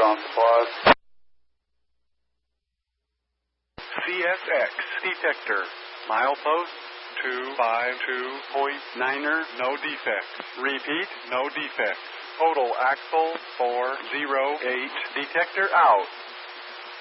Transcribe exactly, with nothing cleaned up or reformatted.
on supplies. C S X detector. Milepost two five two point niner, no defects. Repeat, no defects. Total axle four zero eight. Detector out.